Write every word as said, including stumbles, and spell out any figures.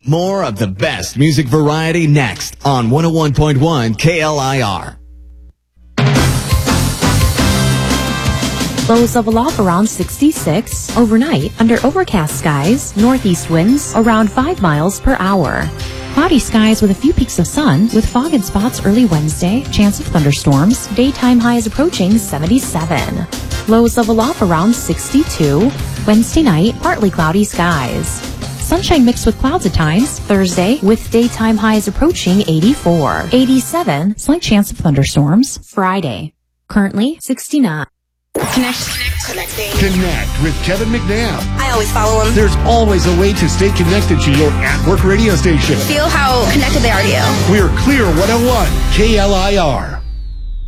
More of the best music variety next on one oh one point one K L I R. Lows level off around sixty-six. Overnight, under overcast skies, northeast winds around five miles per hour. Cloudy skies with a few peaks of sun, with fog in spots early Wednesday, chance of thunderstorms, daytime highs approaching seventy-seven. Lows level off around sixty-two. Wednesday night, partly cloudy skies. Sunshine mixed with clouds at times, Thursday, with daytime highs approaching eighty-four. eighty-seven, slight chance of thunderstorms, Friday. Currently, sixty-nine. Connect. Connecting. Connect with Kevin McNabb. I always follow him. There's always a way to stay connected to your at-work radio station. Feel how connected they are to you. We're Clear one oh one K L I R.